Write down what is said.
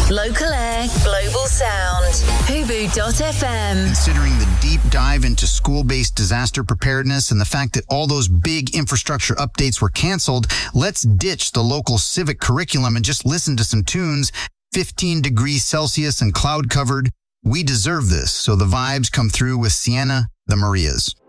Local air, global sound. Hubu.fm. Considering the deep dive into school-based disaster preparedness and the fact that all those big infrastructure updates were canceled, let's ditch the local civic curriculum and just listen to some tunes. 15 degrees Celsius and cloud covered. We deserve this. So the vibes come through with Sienna, the Marias.